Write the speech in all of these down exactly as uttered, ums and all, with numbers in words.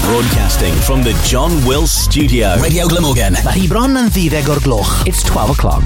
Broadcasting from the John Wills Studio. Radio Glamorgan. Mae hi bron yn ddeuddeg o'r gloch. It's twelve o'clock.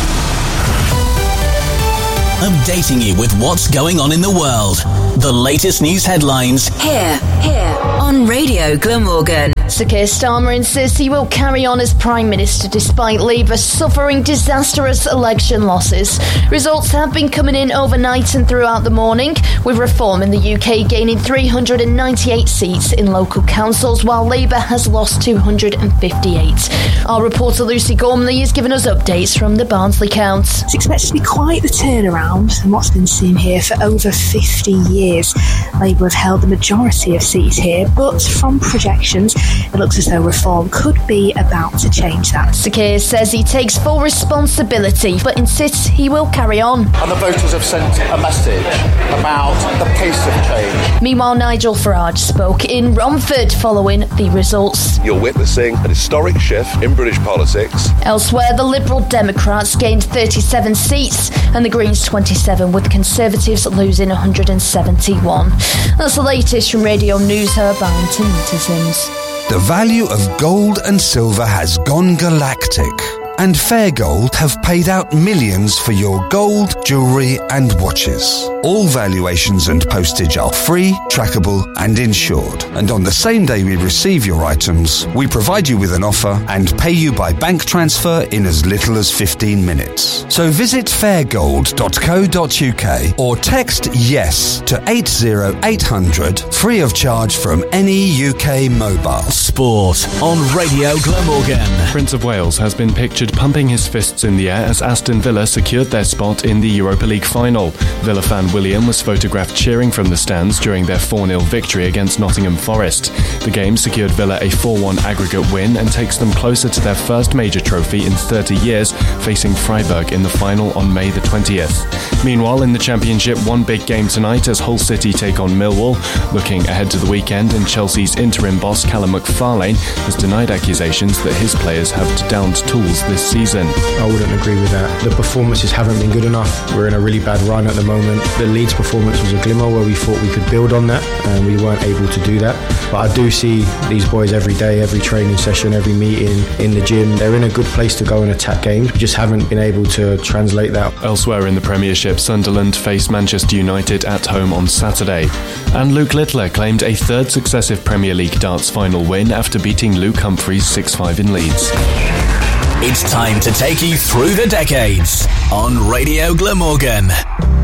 Updating you with what's going on in the world. The latest news headlines. Here, here, on Radio Glamorgan. Sir Keir Starmer insists he will carry on as Prime Minister despite Labour suffering disastrous election losses. Results have been coming in overnight and throughout the morning, with Reform in the U K gaining three hundred ninety-eight seats in local councils, while Labour has lost two hundred fifty-eight. Our reporter Lucy Gormley has given us updates from the Barnsley count. It's expected to be quite the turnaround and what's been seen here for over fifty years. Labour have held the majority of seats here, but from projections, it looks as though Reform could be about to change that. Sir Keir says he takes full responsibility, but insists he will carry on. And the voters have sent a message about the pace of change. Meanwhile, Nigel Farage spoke in Romford following the results. You're witnessing an historic shift in British politics. Elsewhere, the Liberal Democrats gained thirty-seven seats and the Greens twenty-seven, with Conservatives losing one hundred seventy-one. That's the latest from Radio News. Her Barrington Sims. The value of gold and silver has gone galactic, and Fair Gold have paid out millions for your gold, jewellery and watches. All valuations and postage are free, trackable and insured. And on the same day we receive your items, we provide you with an offer and pay you by bank transfer in as little as fifteen minutes. So visit fair gold dot co dot uk or text YES to eight zero eight hundred, free of charge from any U K mobile. Sport on Radio Glamorgan. Prince of Wales has been pictured pumping his fists in the air as Aston Villa secured their spot in the Europa League final. Villa fan William was photographed cheering from the stands during their four nil victory against Nottingham Forest. The game secured Villa a four one aggregate win and takes them closer to their first major trophy in thirty years, facing Freiburg in the final on May the twentieth. Meanwhile, in the Championship, one big game tonight as Hull City take on Millwall. Looking ahead to the weekend, and Chelsea's interim boss Callum McFarlane has denied accusations that his players have downed tools this season. I wouldn't agree with that. The performances haven't been good enough. We're in a really bad run at the moment. The Leeds performance was a glimmer where we thought we could build on that, and we weren't able to do that. But I do see these boys every day, every training session, every meeting in the gym. They're in a good place to go and attack games. We just haven't been able to translate that. Elsewhere in the Premiership, Sunderland face Manchester United at home on Saturday. And Luke Littler claimed a third successive Premier League darts final win after beating Luke Humphries six five in Leeds. It's time to take you through the decades on Radio Glamorgan.